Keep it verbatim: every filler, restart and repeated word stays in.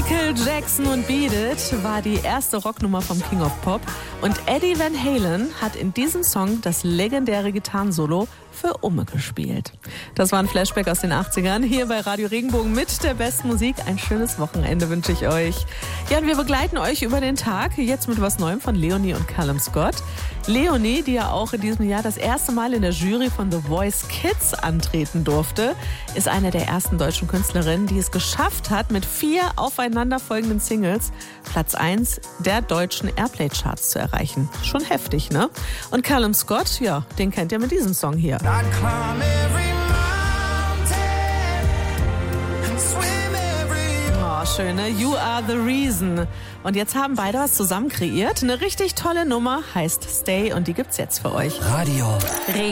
Michael Jackson und Beat It war die erste Rocknummer vom King of Pop und Eddie Van Halen hat in diesem Song das legendäre Gitarrensolo für Umme gespielt. Das war ein Flashback aus den achtzigern hier bei Radio Regenbogen mit der besten Musik. Ein schönes Wochenende wünsche ich euch. Ja, und wir begleiten euch über den Tag, jetzt mit was Neuem von Leonie und Callum Scott. Leonie, die ja auch in diesem Jahr das erste Mal in der Jury von The Voice Kids antreten durfte, ist eine der ersten deutschen Künstlerinnen, die es geschafft hat, mit vier aufeinanderfolgenden Singles Platz eins der deutschen Airplay-Charts zu erreichen. Schon heftig, ne? Und Callum Scott, ja, den kennt ihr mit diesem Song hier. Oh, schön, ne? You are the reason. Und jetzt haben beide was zusammen kreiert. Eine richtig tolle Nummer, heißt Stay und die gibt's jetzt für euch. Radio